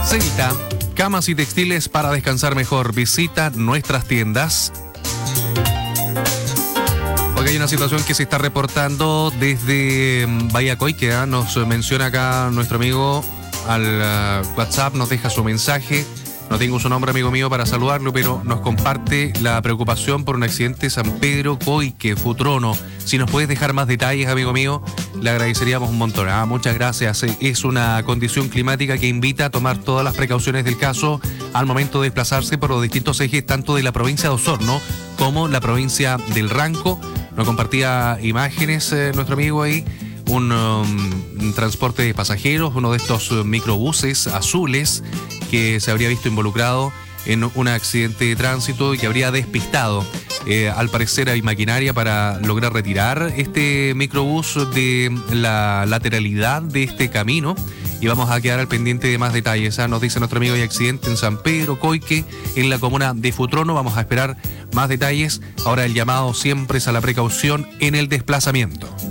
Celta, camas y textiles para descansar mejor. Visita nuestras tiendas. Porque hay una situación que se está reportando desde Bahía Coique, ¿eh? Nos menciona acá nuestro amigo al WhatsApp, nos deja su mensaje. No tengo su nombre, amigo mío, para saludarlo, pero nos comparte la preocupación por un accidente San Pedro Coique, Futrono. Si nos puedes dejar más detalles, amigo mío, le agradeceríamos un montón. Muchas gracias. Es una condición climática que invita a tomar todas las precauciones del caso al momento de desplazarse por los distintos ejes, tanto de la provincia de Osorno como la provincia del Ranco. Nos compartía imágenes nuestro amigo ahí. Un transporte de pasajeros, uno de estos microbuses azules que se habría visto involucrado en un accidente de tránsito y que habría despistado. Al parecer hay maquinaria para lograr retirar este microbús de la lateralidad de este camino y vamos a quedar al pendiente de más detalles. Nos dice nuestro amigo, hay accidente en San Pedro Coique, en la comuna de Futrono. Vamos a esperar más detalles. Ahora el llamado siempre es a la precaución en el desplazamiento.